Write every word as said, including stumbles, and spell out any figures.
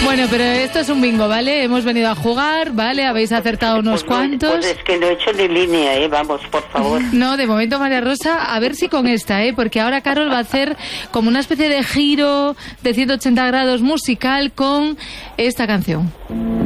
Bueno, pero esto es un bingo, ¿vale? Hemos venido a jugar, ¿vale? Habéis acertado unos pues, cuantos. Pues es que no he hecho ni línea, ¿eh? Vamos, por favor. No, de momento, María Rosa, a ver si con esta, ¿eh? Porque ahora Carol va a hacer como una especie de giro de ciento ochenta grados musical con esta canción.